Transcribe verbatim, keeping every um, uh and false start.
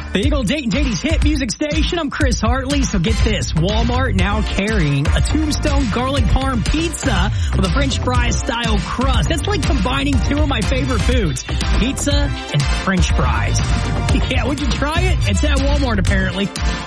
The Eagle Dayton Katie's hit music station. I'm Chris Hartley. So get this. Walmart now carrying a Tombstone garlic parm pizza with a French fry style crust. That's like combining two of my favorite foods, pizza and French fries. Yeah, would you try it? It's at Walmart apparently.